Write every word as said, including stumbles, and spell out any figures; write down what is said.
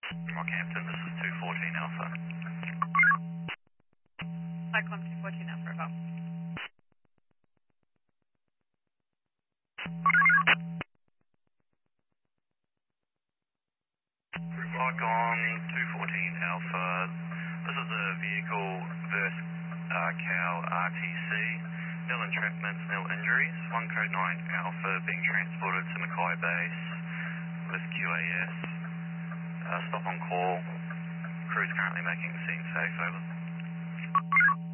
Rockhampton, this is two fourteen Alpha. Cyclone two fourteen Alpha Bravo. Lock-on two fourteen Alpha. This is a vehicle versus uh, Cow R T C. Nil entrapments, nil injuries. One code nine Alpha being transported to Mackay Base with Q A S. Uh, stop on call. Crew's currently making the scene safe, over.